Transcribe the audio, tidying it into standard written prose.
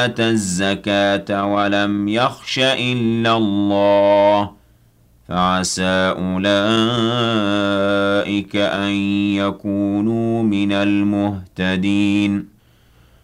آتى الزكاة ولم يخش إلا الله فعسى أولئك أن يكونوا من المهتدين